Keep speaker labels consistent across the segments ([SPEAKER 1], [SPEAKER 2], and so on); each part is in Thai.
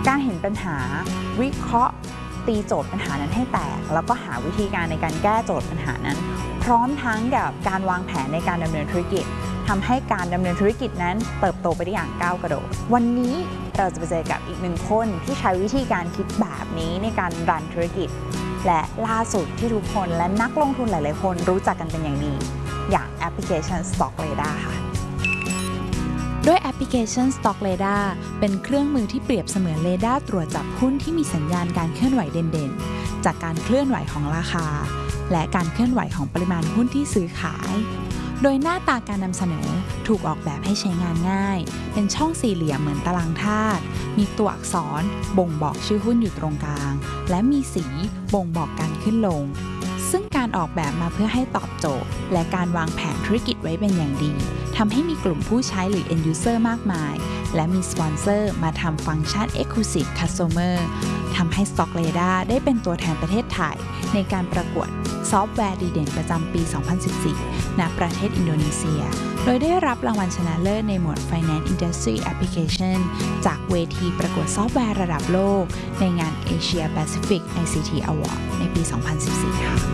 [SPEAKER 1] การเห็นปัญหาวิเคราะห์ตีโจทย์ปัญหานั้นให้แตกแล้วก็หาวิธีการในการแก้โจทย์ปัญหานั้นพร้อมทั้งกับการวางแผนในการดำเนินธุรกิจทำให้การดำเนินธุรกิจนั้นเติบโตไปได้อย่างก้าวกระโดดวันนี้เราจะไปเจอกับอีกหนึ่งคนที่ใช้วิธีการคิดแบบนี้ในการรันธุรกิจและล่าสุดที่ทุกคนและนักลงทุนหลายๆคนรู้จักกันเป็นอย่างดีอย่างแอปพลิเคชัน Stock Radar ค่ะ
[SPEAKER 2] ด้วยแอปพลิเคชัน Stock Radar เป็นเครื่องมือที่เปรียบเสมือนเรดาร์ตรวจจับหุ้นที่มีสัญญาณการเคลื่อนไหวเด่นๆจากการเคลื่อนไหวของราคาและการเคลื่อนไหวของปริมาณหุ้นที่ซื้อขายโดยหน้าตาการนำเสนอถูกออกแบบให้ใช้งานง่ายเป็นช่องสี่เหลี่ยมเหมือนตารางธาตุมีตัวอักษรบ่งบอกชื่อหุ้นอยู่ตรงกลางและมีสีบ่งบอกการขึ้นลงซึ่งการออกแบบมาเพื่อให้ตอบโจทย์และการวางแผนธุรกิจไว้เป็นอย่างดีทำให้มีกลุ่มผู้ใช้หรือ end user มากมายและมีสปอนเซอร์มาทำฟังก์ชัน exclusive customer ทำให้ Stock Radar ได้เป็นตัวแทนประเทศไทยในการประกวดซอฟต์แวร์ดีเด่นประจำปี 2014 ณ ประเทศอินโดนีเซียโดยได้รับรางวัลชนะเลิศในหมวด Finance Industry Application จากเวทีประกวดซอฟต์แวร์ระดับโลกในงาน Asia Pacific ICT Award ในปี 2014 ค่ะ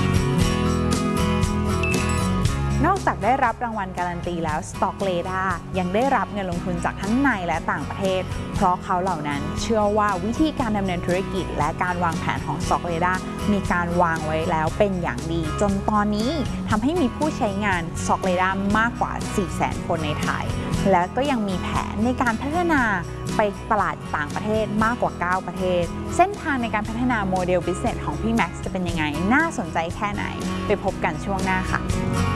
[SPEAKER 1] นอกจากได้รับรางวัลการันตีแล้ว Stock Radar ยังได้รับเงินลงทุนจากทั้งในและต่างประเทศเพราะเขาเหล่านั้นเชื่อว่าวิธีการดำเนินธุรกิจและการวางแผนของ Stock Radar มีการวางไว้แล้วเป็นอย่างดีจนตอนนี้ทำให้มีผู้ใช้งาน Stock Radar มากกว่า 400,000 คนในไทยและก็ยังมีแผนในการพัฒนาไปตลาดต่างประเทศมากกว่า 9 ประเทศเส้นทางในการพัฒนาโมเดล Business ของพี่แม็กซ์จะเป็นยังไงน่าสนใจแค่ไหนไปพบกันช่วงหน้าค่ะ